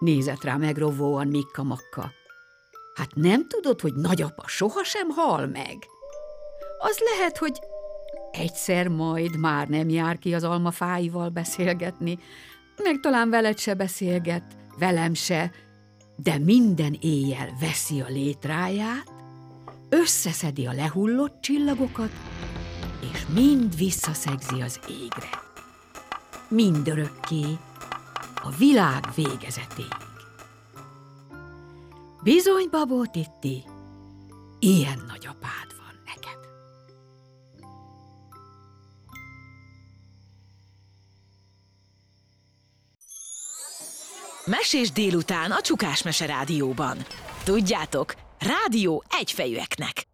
Nézett rá megrovóan Mikka-Makka. Hát nem tudod, hogy nagyapa sohasem hal meg? Az lehet, hogy egyszer majd már nem jár ki az almafáival beszélgetni, meg talán veled se beszélget, velem se, de minden éjjel veszi a létráját, összeszedi a lehullott csillagokat, és mind visszaszegzi az égre. Mindörökké, a világ végezetéig. Bizony, Babó Titti, ilyen nagyapád van neked. Mesés délután a Csukás Mese Rádióban. Tudjátok, rádió egyfejűeknek.